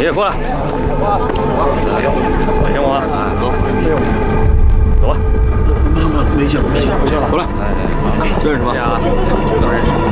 爷过来。行吗？走，走吧。 没劲， 过来。认识吗？知道认识。